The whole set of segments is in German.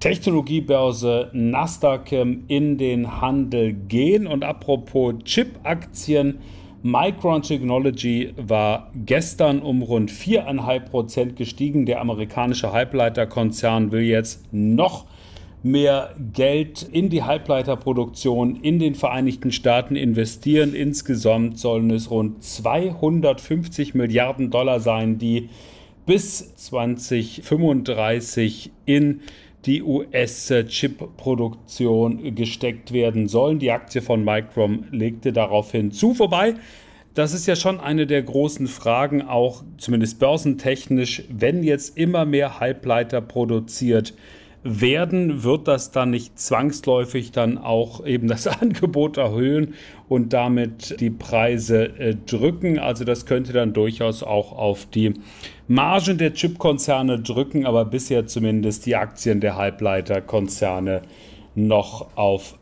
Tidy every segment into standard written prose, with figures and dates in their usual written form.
Technologiebörse Nasdaq in den Handel gehen. Und apropos Chip-Aktien, Micron Technology war gestern um rund 4,5% gestiegen. Der amerikanische Halbleiterkonzern will jetzt noch mehr Geld in die Halbleiterproduktion in den Vereinigten Staaten investieren. Insgesamt sollen es rund 250 Milliarden Dollar sein, die bis 2035 in die US-Chip-Produktion gesteckt werden sollen. Die Aktie von Micron legte daraufhin zu. Wobei, das ist ja schon eine der großen Fragen, auch zumindest börsentechnisch, wenn jetzt immer mehr Halbleiter produziert werden, wird das dann nicht zwangsläufig dann auch eben das Angebot erhöhen und damit die Preise drücken. Also das könnte dann durchaus auch auf die Margen der Chipkonzerne drücken, aber bisher zumindest die Aktien der Halbleiterkonzerne noch auf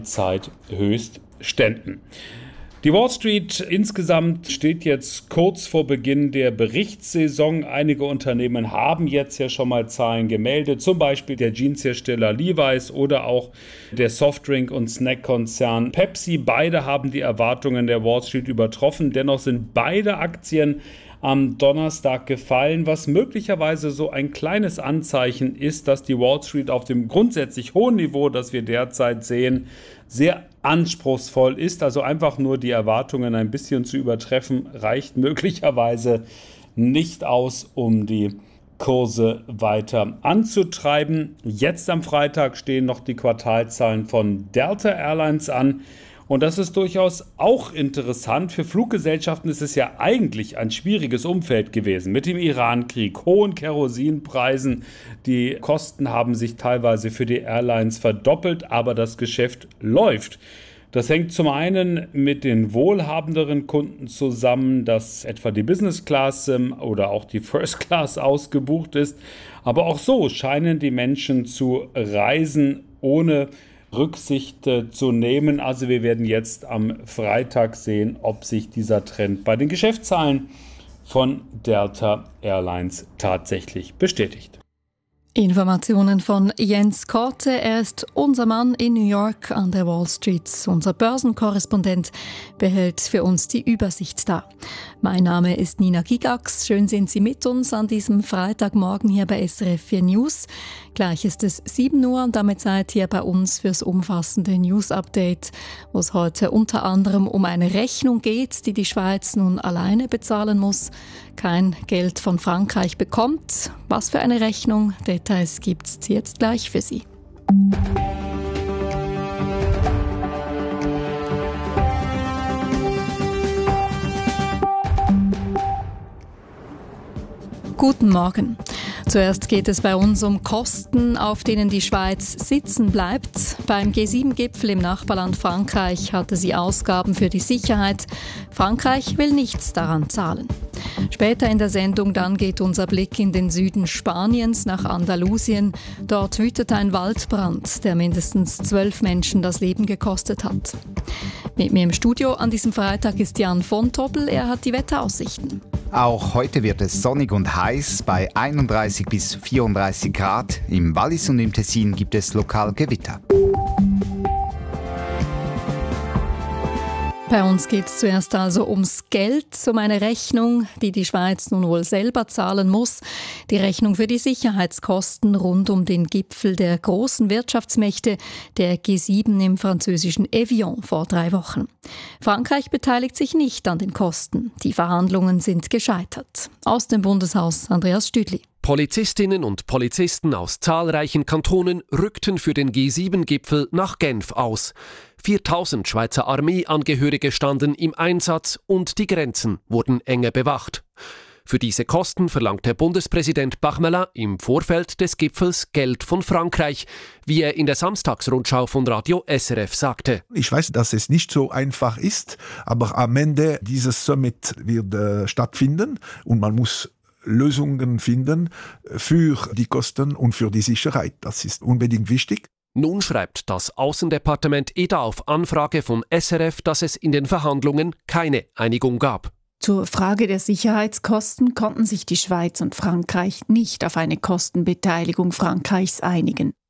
Allzeithöchstständen. Die Wall Street insgesamt steht jetzt kurz vor Beginn der Berichtssaison. Einige Unternehmen haben jetzt ja schon mal Zahlen gemeldet, zum Beispiel der Jeanshersteller Levi's oder auch der Softdrink- und Snackkonzern Pepsi. Beide haben die Erwartungen der Wall Street übertroffen. Dennoch sind beide Aktien am Donnerstag gefallen, was möglicherweise so ein kleines Anzeichen ist, dass die Wall Street auf dem grundsätzlich hohen Niveau, das wir derzeit sehen, sehr anspruchsvoll ist. Also einfach nur die Erwartungen ein bisschen zu übertreffen, reicht möglicherweise nicht aus, um die Kurse weiter anzutreiben. Jetzt am Freitag stehen noch die Quartalzahlen von Delta Airlines an. Und das ist durchaus auch interessant. Für Fluggesellschaften ist es ja eigentlich ein schwieriges Umfeld gewesen mit dem Iran-Krieg, hohen Kerosinpreisen. Die Kosten haben sich teilweise für die Airlines verdoppelt, aber das Geschäft läuft. Das hängt zum einen mit den wohlhabenderen Kunden zusammen, dass etwa die Business Class oder auch die First Class ausgebucht ist. Aber auch so scheinen die Menschen zu reisen, ohne Rücksicht zu nehmen. Also wir werden jetzt am Freitag sehen, ob sich dieser Trend bei den Geschäftszahlen von Delta Airlines tatsächlich bestätigt. Informationen von Jens Korte. Er ist unser Mann in New York an der Wall Street. Unser Börsenkorrespondent behält für uns die Übersicht da. Mein Name ist Nina Gigax. Schön sind Sie mit uns an diesem Freitagmorgen hier bei SRF 4 News. Gleich ist es 7 Uhr und damit Zeit hier bei uns fürs umfassende News-Update, wo es heute unter anderem um eine Rechnung geht, die die Schweiz nun alleine bezahlen muss. Kein Geld von Frankreich bekommt. Was für eine Rechnung? Details gibt's jetzt gleich für Sie. Guten Morgen. Zuerst geht es bei uns um Kosten, auf denen die Schweiz sitzen bleibt. Beim G7-Gipfel im Nachbarland Frankreich hatte sie Ausgaben für die Sicherheit. Frankreich will nichts daran zahlen. Später in der Sendung dann geht unser Blick in den Süden Spaniens nach Andalusien. Dort wütet ein Waldbrand, der mindestens 12 Menschen das Leben gekostet hat. Mit mir im Studio an diesem Freitag ist Jan von Tobel. Er hat die Wetteraussichten. Auch heute wird es sonnig und heiß bei 31 bis 34 Grad. Im Wallis und im Tessin gibt es lokal Gewitter. Bei uns geht es zuerst also ums Geld, um eine Rechnung, die die Schweiz nun wohl selber zahlen muss. Die Rechnung für die Sicherheitskosten rund um den Gipfel der großen Wirtschaftsmächte, der G7 im französischen Evian vor 3 Wochen. Frankreich beteiligt sich nicht an den Kosten. Die Verhandlungen sind gescheitert. Aus dem Bundeshaus Andreas Stüdli. Polizistinnen und Polizisten aus zahlreichen Kantonen rückten für den G7-Gipfel nach Genf aus. 4000 Schweizer Armeeangehörige standen im Einsatz und die Grenzen wurden enger bewacht. Für diese Kosten verlangte Bundespräsident Bachmelin im Vorfeld des Gipfels Geld von Frankreich, wie er in der Samstagsrundschau von Radio SRF sagte. Ich weiß, dass es nicht so einfach ist, aber am Ende dieses Summit wird stattfinden und man muss Lösungen finden für die Kosten und für die Sicherheit. Das ist unbedingt wichtig. Nun schreibt das Außendepartement EDA auf Anfrage von SRF, dass es in den Verhandlungen keine Einigung gab. Zur Frage der Sicherheitskosten konnten sich die Schweiz und Frankreich nicht auf eine Kostenbeteiligung Frankreichs einigen.